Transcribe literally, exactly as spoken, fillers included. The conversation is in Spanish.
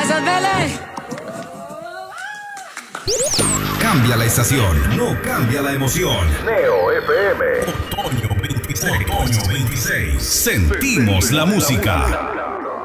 Cambia la estación, no cambia la emoción. Neo F M. Otoño veintiséis. Otoño veintiséis. Sentimos la música.